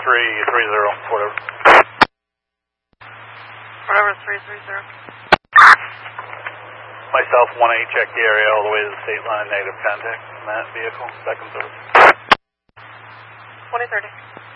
whatever. Whatever, 330. Myself, 1-8, check the area all the way to the state line, negative contact from that vehicle, back and forth. 2030.